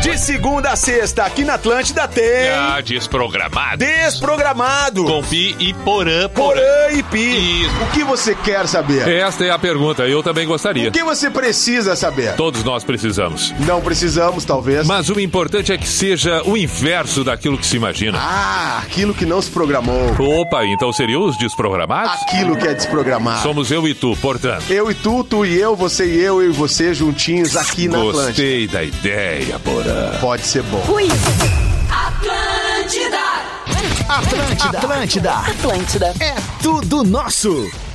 De segunda a sexta, aqui na Atlântida tem... Desprogramado. Desprogramado. Com Pi e Porã. Porã e Pi. Isso. O que você quer saber? Esta é a pergunta, eu também gostaria. O que você precisa saber? Todos nós precisamos. Não precisamos, talvez. Mas o importante é que seja o inverso daquilo que se imagina. Aquilo que não se programou. Opa, então seriam os desprogramados? Aquilo que é desprogramado. Somos eu e tu, portanto. Eu e tu, tu e eu, você e eu e você juntinhos aqui na Atlântida. Gostei da ideia, Porã. Pode ser bom. Ui. Atlântida. É tudo nosso.